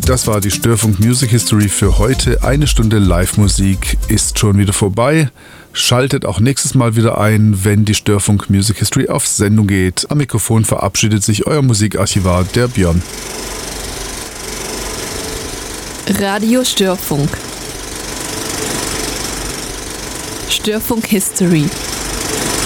Das war die Störfunk Music History für heute. Eine Stunde Live-Musik ist schon wieder vorbei. Schaltet auch nächstes Mal wieder ein, wenn die Störfunk Music History auf Sendung geht. Am Mikrofon verabschiedet sich euer Musikarchivar, der Björn. Radio Störfunk. Störfunk History.